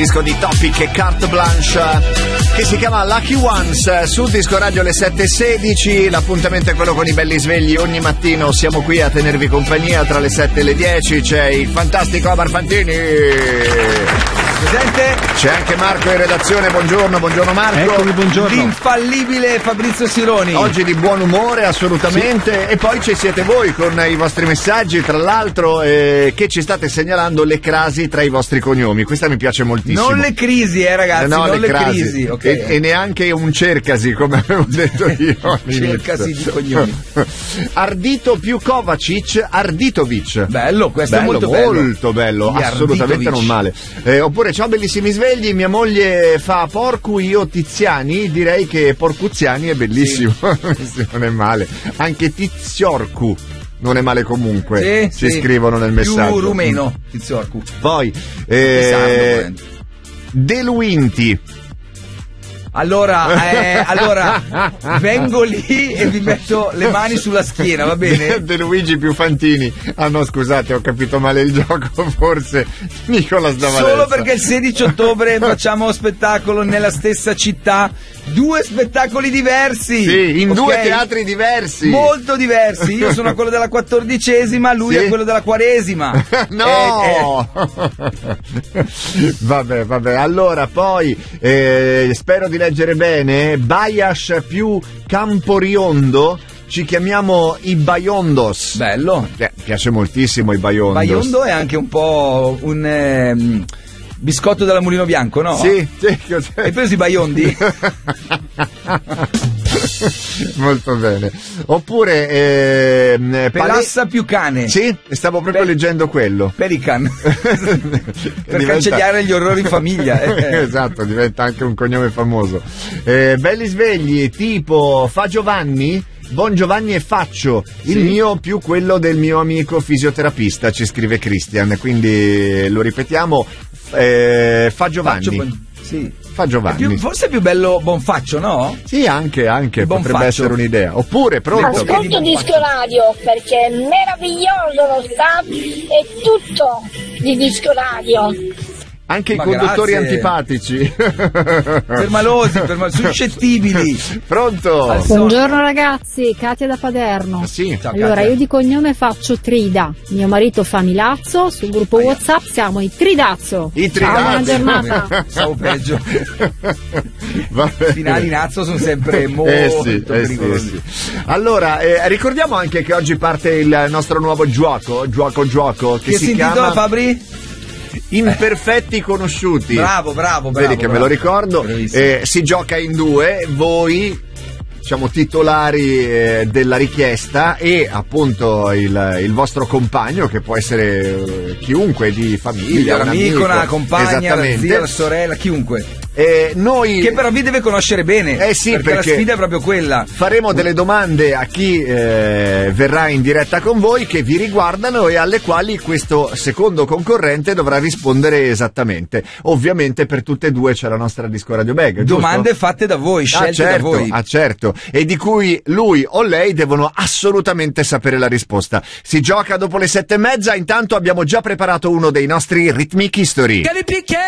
disco di Topic e Carte Blanche che si chiama Lucky Ones su Disco Radio alle 7:16. L'appuntamento è quello con i belli svegli ogni mattino, siamo qui a tenervi compagnia tra le 7 e le 10. C'è il fantastico Omar Fantini presente, c'è anche Marco in redazione. Buongiorno Marco. Eccomi, buongiorno. L'infallibile Fabrizio Sironi, oggi di buon umore assolutamente, sì. E poi ci siete voi con i vostri messaggi, tra l'altro che ci state segnalando le crasi tra i vostri cognomi. Questa mi piace moltissimo. Non le crisi ragazzi, no, non le crasi. Crisi, okay. E neanche un cercasi, come avevo detto io. Cercasi di cognomi. Ardito più Kovacic, Arditovic. Bello, questo bello, è molto bello, assolutamente non male. Oppure ciao bellissimi svegli, mia moglie fa porcu, io Tiziani, direi che Porcuziani è bellissimo. Sì. Non è male. Anche Tiziorcu non è male comunque, sì, ci scrivono nel messaggio. Più rumeno, Tiziorcu. Poi De Luinti. Allora, vengo lì e vi metto le mani sulla schiena, va bene? De Luigi più Fantini. Ah no, scusate, ho capito male il gioco, forse Nicolas Davalezza. Solo perché il 16 ottobre facciamo spettacolo nella stessa città, 2 spettacoli diversi. Sì, in 2 teatri diversi. Molto diversi. Io sono quello della 14ª, lui è quello della 40ª. No! Vabbè. Allora, poi spero di leggere bene. Bayash più Camporiondo. Ci chiamiamo i Baiondos. Bello. Piace moltissimo i Baiondos. Baiondo è anche un po' un biscotto della Mulino Bianco, no? Sì. Hai preso i Baiondi? Molto bene. Oppure Pelassa più cane. Sì, stavo proprio leggendo quello. Pelican. Per cancellare gli orrori in famiglia. Esatto, diventa anche un cognome famoso. Belli svegli tipo Fa Giovanni. Buon Giovanni e Faccio, il mio più quello del mio amico fisioterapista, ci scrive Christian, quindi lo ripetiamo, Fa Giovanni. Fa Giovanni. Forse è più bello Bonfaccio, no? Sì, anche potrebbe essere un'idea. Oppure, pronto? Ascolto Disco Radio perché è meraviglioso lo staff e tutto di Disco Radio. Anche i conduttori antipatici, permalosi, suscettibili. Pronto? Buongiorno ragazzi, Katia da Paderno. Sì. Ciao, allora, Katia. io di cognome faccio Trida, mio marito fa Milazzo, sul gruppo WhatsApp siamo i Tridazzo. Ciao, buona giornata. Stavo peggio. Vabbè. Finali Nazzo sono sempre molto pericolosi. Sì. Allora, ricordiamo anche che oggi parte il nostro nuovo gioco che si intitola, chiama Fabri? Imperfetti conosciuti. Bravo. Vedi che me lo ricordo. Si gioca in 2, voi diciamo titolari della richiesta e appunto il vostro compagno, che può essere chiunque di famiglia, un amico, una compagna, la zia, la sorella, chiunque. Noi che però vi deve conoscere bene, perché la sfida è proprio quella. Faremo delle domande a chi verrà in diretta con voi, che vi riguardano e alle quali questo secondo concorrente dovrà rispondere esattamente. Ovviamente per tutte e due c'è la nostra Disco Radio Bag, giusto? Domande fatte da voi, scelte da voi. Certo, e di cui lui o lei devono assolutamente sapere la risposta. Si gioca dopo le 7:30, intanto abbiamo già preparato uno dei nostri Rhythmic History.